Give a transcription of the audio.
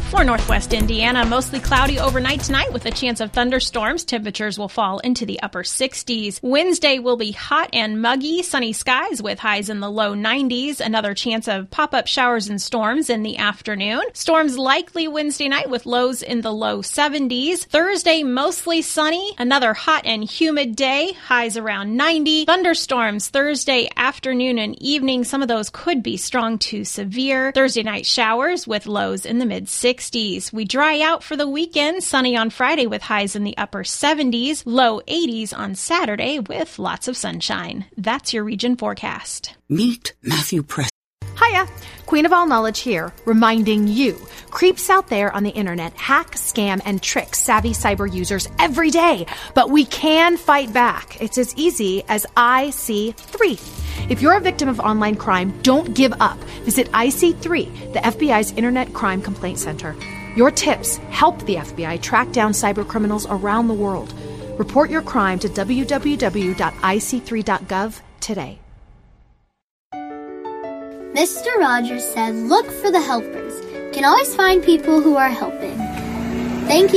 For northwest Indiana, mostly cloudy overnight tonight with a chance of thunderstorms. Temperatures will fall into the upper 60s. Wednesday will be hot and muggy, sunny skies with highs in the low 90s. Another chance of pop-up showers and storms in the afternoon. Storms likely Wednesday night with lows in the low 70s. Thursday, mostly sunny. Another hot and humid day, highs around 90. Thunderstorms Thursday afternoon and evening. Some of those could be strong to severe. Thursday night showers with lows in the mid-60s. We dry out for the weekend, sunny on Friday with highs in the upper 70s, low 80s on Saturday with lots of sunshine. That's your region forecast. Meet Matthew Preston. Hiya, Queen of All Knowledge here, reminding you, creeps out there on the internet hack, scam, and trick savvy cyber users every day, but we can fight back. It's as easy as IC3. If you're a victim of online crime, don't give up. Visit IC3, the FBI's Internet Crime Complaint Center. Your tips help the FBI track down cyber criminals around the world. Report your crime to www.ic3.gov today. Mr. Rogers said, look for the helpers. Can always find people who are helping. Thank you.